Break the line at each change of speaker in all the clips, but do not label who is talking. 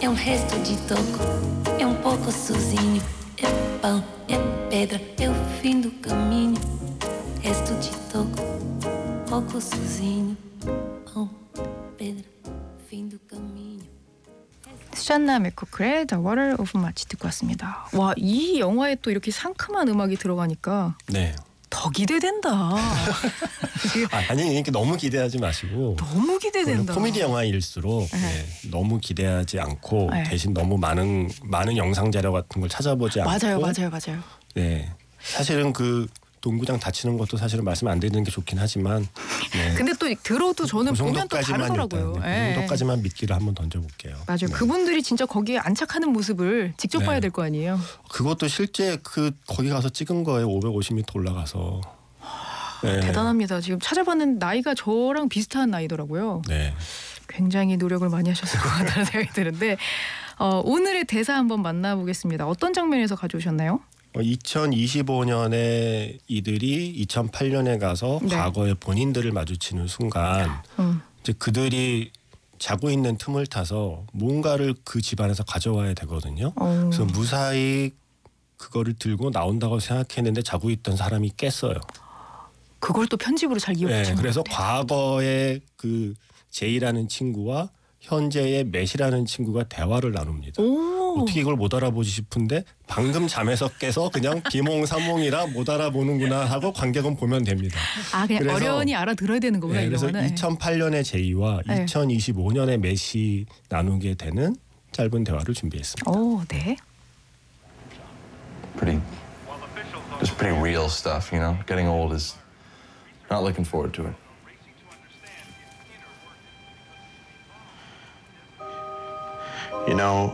é resto de toco, é pouco sozinho, é pão, é pedra, é o fim do caminho. Resto de toco, pouco sozinho, pão, pedra, fim do caminho.
샨나 맥코클의 The Water of March 듣고 왔습니다. 와, 이 영화에 또 이렇게 상큼한 음악이 들어가니까
네.
더 기대된다.
아니 이렇게 너무 기대하지 마시고
너무 기대된다.
코미디 영화일수록 너무 기대하지 않고
네.
대신 너무 많은 영상 자료 같은 걸 찾아보지 않고
맞아요.
네. 사실은 그 농구장 다치는 것도 사실은 말씀 안 드리는 게 좋긴 하지만 네.
근데 또 들어도 저는
그
보면 또 다르더라고요.
일단, 그 정도까지만 믿기를 한번 던져볼게요.
맞아요.
네.
그분들이 진짜 거기에 안착하는 모습을 직접 봐야 될 거 아니에요.
그것도 실제 거기 가서 찍은 거예요. 550m 올라가서. 네.
대단합니다. 지금 찾아봤는데 나이가 저랑 비슷한 나이더라고요.
네.
굉장히 노력을 많이 하셨을 것 같다는 생각이 드는데 오늘의 대사 한번 만나보겠습니다. 어떤 장면에서 가져오셨나요?
2025년에 이들이 2008년에 가서 과거의 본인들을 마주치는 순간 이제 그들이 자고 있는 틈을 타서 뭔가를 그 집안에서 가져와야 되거든요. 그래서 무사히 그거를 들고 나온다고 생각했는데 자고 있던 사람이 깼어요.
그걸 또 편집으로 잘 이어붙인 것
그래서
같아요.
과거의 그 제이라는 친구와 현재의 맷이라는 친구가 대화를 나눕니다. 어떻게 이걸 못 알아보지 싶은데 방금 잠에서 깨서 그냥 비몽사몽이라 못 알아보는구나 하고 관객은 보면 됩니다.
그냥 어련히 알아들어야 되는 거구나.
그래서
이거는.
2008년의 제이와 2025년의 맷이 나누게 되는 짧은 대화를 준비했습니다.
네.
Just pretty real stuff, you know. Getting old is not looking forward to it.
You know,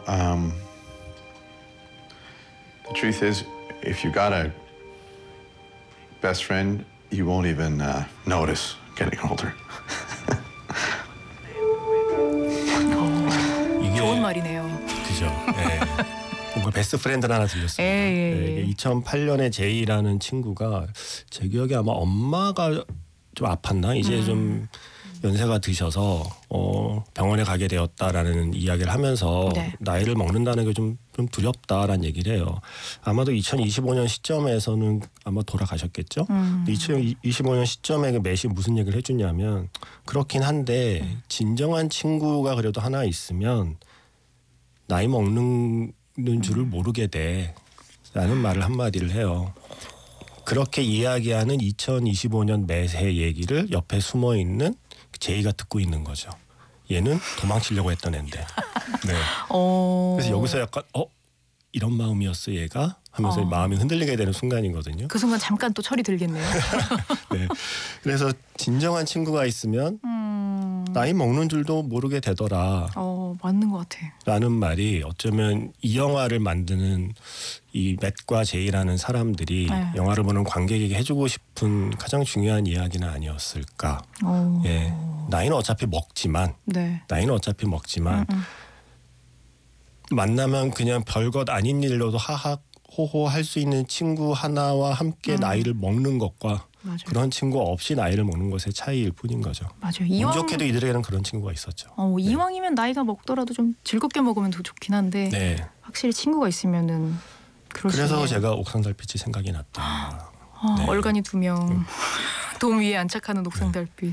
the truth is, if you got a best friend, you won't even notice getting older.
이게
좋은 말이네요.
그죠. 뭔가 베스트 프렌드 하나 들렸습니다. 2008년에 제이라는 친구가 제 기억에 아마 엄마가 좀 아팠나? 이제 좀 연세가 드셔서 병원에 가게 되었다라는 이야기를 하면서 나이를 먹는다는 게 좀 두렵다라는 얘기를 해요. 아마도 2025년 시점에서는 아마 돌아가셨겠죠. 2025년 시점에 그 맷이 무슨 얘기를 해주냐면 그렇긴 한데 진정한 친구가 그래도 하나 있으면 나이 먹는 줄을 모르게 돼라는 말을 한마디를 해요. 그렇게 이야기하는 2025년 맷의 얘기를 옆에 숨어있는 제이가 듣고 있는 거죠. 얘는 도망치려고 했던 앤데. 네. 그래서 여기서 약간 이런 마음이었어 얘가 하면서 마음이 흔들리게 되는 순간이거든요.
그 순간 잠깐 또 철이 들겠네요.
네. 그래서 진정한 친구가 있으면 나이 먹는 줄도 모르게 되더라.
맞는 것 같아.
라는 말이 어쩌면 이 영화를 만드는 이 맷과 제이라는 사람들이 영화를 보는 관객에게 해주고 싶은 가장 중요한 이야기는 아니었을까. 나이는 어차피 먹지만 만나면 그냥 별것 아닌 일로도 하하 호호 할 수 있는 친구 하나와 함께 나이를 먹는 것과 그런 친구 없이 나이를 먹는 것의 차이일 뿐인 거죠.
맞아요.
운 좋게도 이들에게는 그런 친구가 있었죠.
이왕이면 나이가 먹더라도 좀 즐겁게 먹으면 더 좋긴 한데 확실히 친구가 있으면은
그래서 제가 옥상달빛이 생각이 났다.
얼간이 2명 돔 위에 안착하는 옥상달빛.